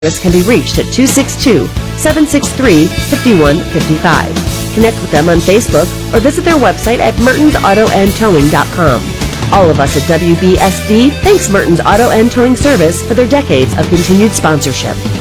Service can be reached at 262-763-5155. Connect with them on Facebook or visit their website at mertensautoandtowing.com. All of us at WBSD thanks Mertens Auto and Towing Service for their decades of continued sponsorship.